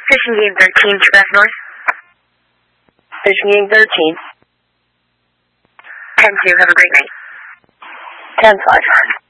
Fishing game 13, Quebec North. Fishing game 13. 10-2, have a great night. 10-5.